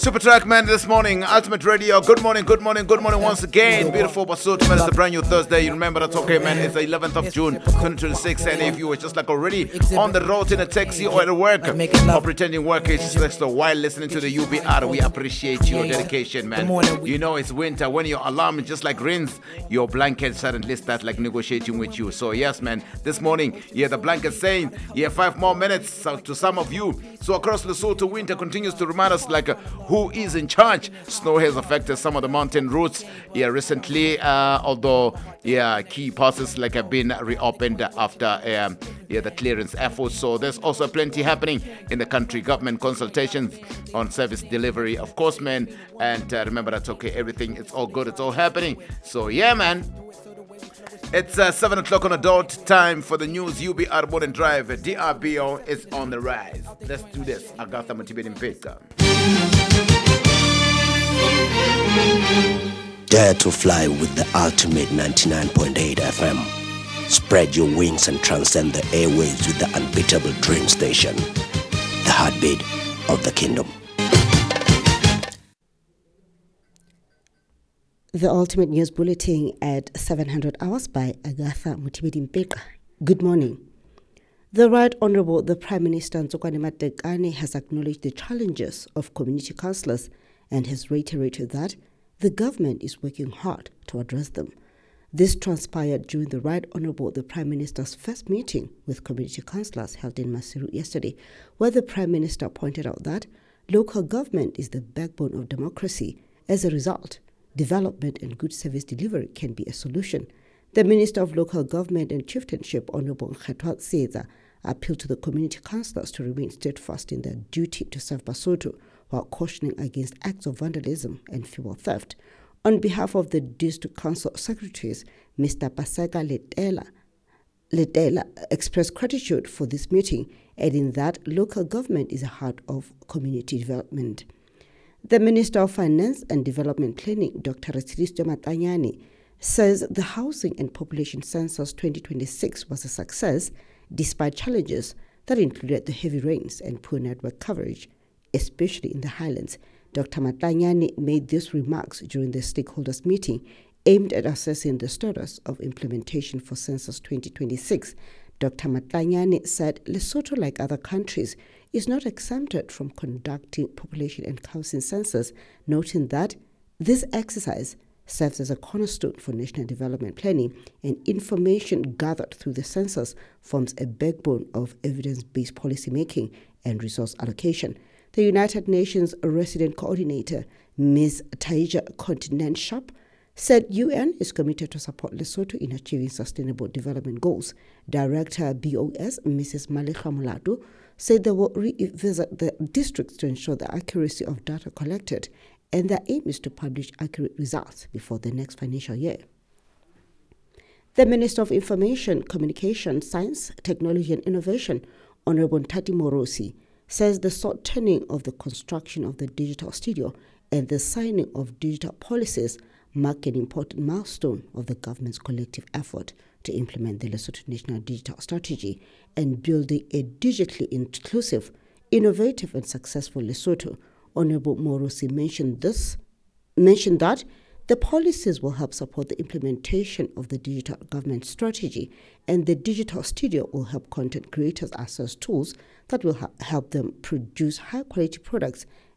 Super track man this morning, Ultimate Radio. Good morning once again. Beautiful Basut, man. It's a brand new Thursday. You remember that's okay, man. It's the 11th of June 2026. And if you were just like already on the road in a taxi or at work or pretending work is just while listening to the UBR, we appreciate your dedication, man. You know it's winter. When your alarm just like rings, your blanket suddenly starts like negotiating with you. So yes, man, this morning, the blanket saying, 5 more minutes to some of you. So across Lesotho, winter continues to remind us like who is in charge. Snow has affected some of the mountain routes recently, although key passes like have been reopened after the clearance efforts. So there's also plenty happening in the country. Government consultations on service delivery, of course, man. And remember that's okay. Everything, it's all good. It's all happening. So yeah, man. It's 7 o'clock on the dot. Time for the news. UBR Modern Drive. DRBO is on the rise. Let's do this. Agatha Motibedi Mpeka. Dare to fly with the ultimate 99.8 FM. Spread your wings and transcend the airwaves with the unbeatable Dream Station. The heartbeat of the kingdom. The Ultimate News Bulletin at 700 hours by Agatha Motibedi Mpeka. Good morning. The Right Honourable the Prime Minister Ntsokwane Matekane has acknowledged the challenges of community councillors and has reiterated that the government is working hard to address them. This transpired during the Right Honourable the Prime Minister's first meeting with community councillors held in Maseru yesterday, where the Prime Minister pointed out that local government is the backbone of democracy. As a result, development and good service delivery can be a solution. The Minister of Local Government and Chieftainship, Honourable Nkgetho Seza, appealed to the community councillors to remain steadfast in their duty to serve Basotho while cautioning against acts of vandalism and fuel theft. On behalf of the District Council Secretaries, Mr. Paseka Letela expressed gratitude for this meeting, adding that local government is the heart of community development. The Minister of Finance and Development Planning, Dr. Ratsidiso Matanyane, says the Housing and Population Census 2026 was a success despite challenges that included the heavy rains and poor network coverage, especially in the highlands. Dr. Matanyane made these remarks during the stakeholders meeting aimed at assessing the status of implementation for Census 2026. Dr. Matanyane said Lesotho, like other countries, is not exempted from conducting population and housing census, noting that this exercise serves as a cornerstone for national development planning, and information gathered through the census forms a backbone of evidence-based policymaking and resource allocation. The United Nations Resident Coordinator, Ms. Taija Continent-Sharp, said UN is committed to support Lesotho in achieving sustainable development goals. Director BOS, Mrs. Malecha Molatu, said they will revisit the districts to ensure the accuracy of data collected, and their aim is to publish accurate results before the next financial year. The Minister of Information, Communication, Science, Technology and Innovation, Honourable Ntati Morosi, says the short turning of the construction of the digital studio and the signing of digital policies mark an important milestone of the government's collective effort to implement the Lesotho National Digital Strategy and building a digitally inclusive, innovative and successful Lesotho. Honourable Morosi mentioned that the policies will help support the implementation of the digital government strategy, and the digital studio will help content creators access tools that will help them produce high-quality products